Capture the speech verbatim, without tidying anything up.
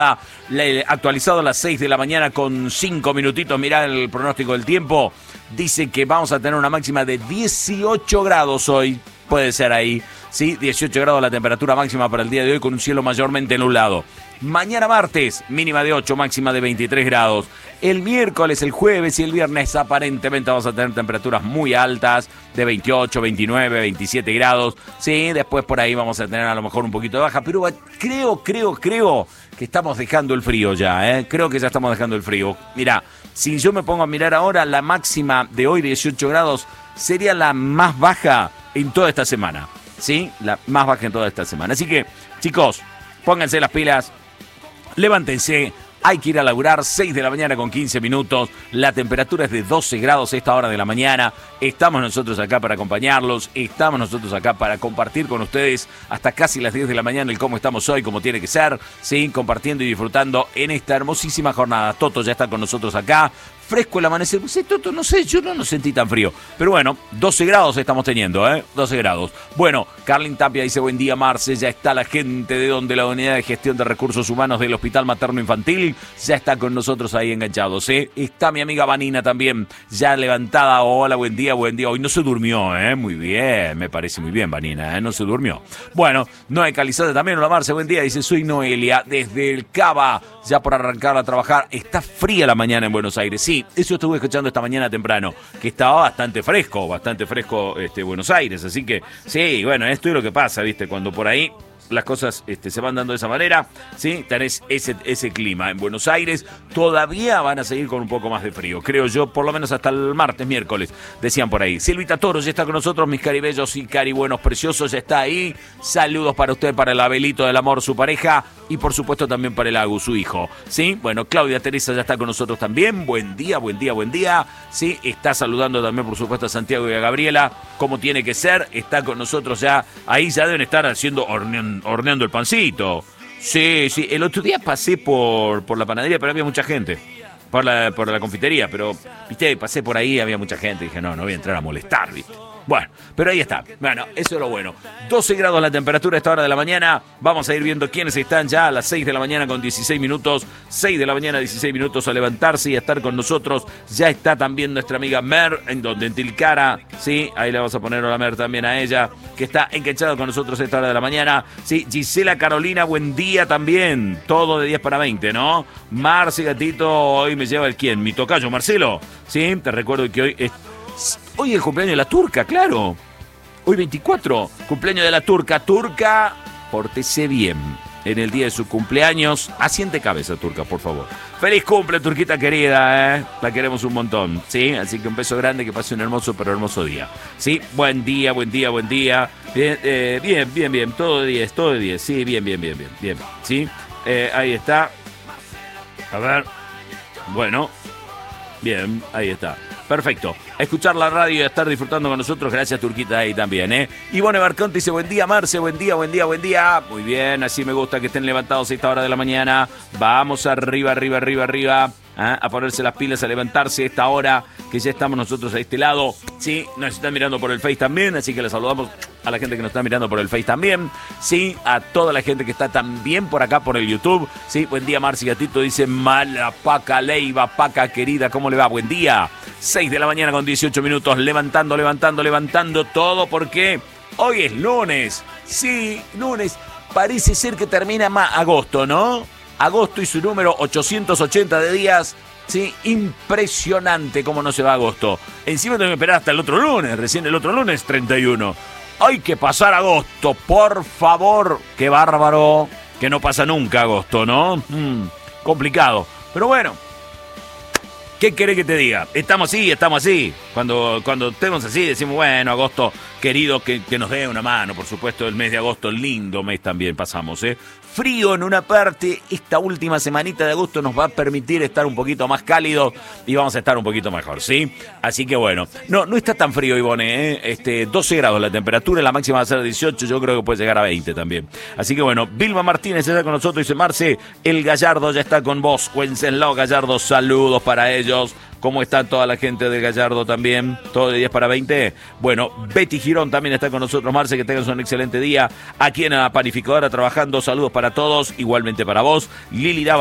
Actualizado a las seis de la mañana con cinco minutitos. Mirá el pronóstico del tiempo. Dice que vamos a tener una máxima de dieciocho grados hoy. Puede ser ahí, ¿sí? dieciocho grados la temperatura máxima para el día de hoy con un cielo mayormente nublado. Mañana martes, mínima de ocho, máxima de veintitrés grados. El miércoles, el jueves y el viernes aparentemente vamos a tener temperaturas muy altas de veintiocho, veintinueve, veintisiete grados. Sí, después por ahí vamos a tener a lo mejor un poquito de baja, pero creo, creo, creo que estamos dejando el frío ya, ¿eh? Creo que ya estamos dejando el frío. Mirá, si yo me pongo a mirar ahora, la máxima de hoy, dieciocho grados, sería la más baja en toda esta semana, ¿sí? La más baja en toda esta semana. Así que, chicos, pónganse las pilas, levántense, hay que ir a laburar. Seis de la mañana con quince minutos, la temperatura es de doce grados a esta hora de la mañana. Estamos nosotros acá para acompañarlos, estamos nosotros acá para compartir con ustedes hasta casi las diez de la mañana el cómo estamos hoy, como tiene que ser, ¿sí? Compartiendo y disfrutando en esta hermosísima jornada. Toto ya está con nosotros acá. Fresco el amanecer. Sí, Toto, no sé, yo no lo sentí tan frío. Pero bueno, doce grados estamos teniendo, ¿eh? doce grados. Bueno, Carlin Tapia dice, buen día, Marce. Ya está la gente de donde la Unidad de Gestión de Recursos Humanos del Hospital Materno Infantil. Ya está con nosotros ahí enganchados, ¿eh? Está mi amiga Vanina también, ya levantada. Hola, buen día, buen día. Hoy no se durmió, ¿eh? Muy bien, me parece muy bien, Vanina, ¿eh? No se durmió. Bueno, Noé Calizada también, hola, Marce, buen día. Dice, soy Noelia, desde el Cava, ya por arrancar a trabajar. Está fría la mañana en Buenos Aires, sí. Eso estuve escuchando esta mañana temprano, que estaba bastante fresco, bastante fresco este, Buenos Aires. Así que, sí, bueno, esto es lo que pasa, ¿viste? Cuando por ahí las cosas este, se van dando de esa manera, ¿sí? Tenés ese, ese clima. En Buenos Aires todavía van a seguir con un poco más de frío, creo yo, por lo menos hasta el martes, miércoles, decían por ahí. Silvita Toro ya está con nosotros, mis caribellos y caribuenos preciosos, ya está ahí. Saludos para usted, para el Abelito del amor, su pareja, y por supuesto también para el Agus, su hijo, ¿sí? Bueno, Claudia Teresa ya está con nosotros también. Buen día, buen día, buen día, ¿sí? Está saludando también, por supuesto, a Santiago y a Gabriela, como tiene que ser. Está con nosotros ya, ahí ya deben estar haciendo horneando horneando el pancito. Sí, sí, el otro día pasé por, por la panadería, pero había mucha gente. Por la, por la confitería, pero, viste, pasé por ahí, había mucha gente. Dije, no, no voy a entrar a molestar, viste. Bueno, pero ahí está. Bueno, eso es lo bueno. doce grados la temperatura a esta hora de la mañana. Vamos a ir viendo quiénes están ya a las seis de la mañana con dieciséis minutos. seis de la mañana, dieciséis minutos a levantarse y a estar con nosotros. Ya está también nuestra amiga Mer, en donde en Tilcara, sí, ahí le vamos a poner a la Mer también a ella, que está enganchada con nosotros a esta hora de la mañana. Sí, Gisela Carolina, buen día también. Todo de diez para veinte, ¿no? Marce, gatito, hoy me lleva el quién, mi tocayo Marcelo. Sí, te recuerdo que hoy es Hoy es el cumpleaños de la Turca, claro. Hoy veinticuatro, cumpleaños de la Turca. Turca, pórtese bien en el día de su cumpleaños. Asiente cabeza, Turca, por favor. Feliz cumple, Turquita querida, ¿eh? La queremos un montón, ¿sí? Así que un beso grande, que pase un hermoso, pero hermoso día. ¿Sí? Buen día, buen día, buen día. Bien, eh, bien, bien, bien. Todo de diez, todo de diez. Sí, bien, bien, bien, bien. Bien, ¿sí? Eh, ahí está. A ver. Bueno. Bien, ahí está. Perfecto. A escuchar la radio y a estar disfrutando con nosotros. Gracias, Turquita, ahí también, ¿eh? Ivone Barconte dice, buen día, Marce, buen día, buen día, buen día. Muy bien, así me gusta que estén levantados a esta hora de la mañana. Vamos arriba, arriba, arriba, arriba. ¿eh? A ponerse las pilas, a levantarse a esta hora, que ya estamos nosotros a este lado. Sí, nos están mirando por el Face también, así que les saludamos a la gente que nos está mirando por el Face también. Sí, a toda la gente que está también por acá por el YouTube. Sí, buen día, Marci Gatito, dice Mala Paca Leiva, Paca querida, ¿cómo le va? Buen día. seis de la mañana con dieciocho minutos, levantando, levantando, levantando todo, porque hoy es lunes. Sí, lunes. Parece ser que termina más agosto, ¿no? Agosto y su número ochocientos ochenta de días. Sí, impresionante cómo no se va agosto. Encima tengo que esperar hasta el otro lunes, recién el otro lunes treinta y uno. Hay que pasar agosto, por favor. Qué bárbaro, que no pasa nunca agosto, ¿no? Mm, complicado, pero bueno. ¿Qué querés que te diga? Estamos así, estamos así. Cuando, cuando estemos así decimos, bueno, agosto, querido, que, que nos dé una mano. Por supuesto, el mes de agosto, lindo mes también pasamos, ¿eh? Frío en una parte, esta última semanita de agosto nos va a permitir estar un poquito más cálidos y vamos a estar un poquito mejor, ¿sí? Así que bueno, no, no está tan frío, Ivone, ¿eh? Este, doce grados la temperatura, la máxima va a ser dieciocho, yo creo que puede llegar a veinte también. Así que bueno, Vilma Martínez está con nosotros, dice Marce, el Gallardo ya está con vos, Wenceslao Gallardo, saludos para ellos. ¿Cómo está toda la gente del Gallardo también? Todo de diez para veinte. Bueno, Betty Girón también está con nosotros, Marce, que tengas un excelente día aquí en la panificadora trabajando. Saludos para todos, igualmente para vos. Lili Dava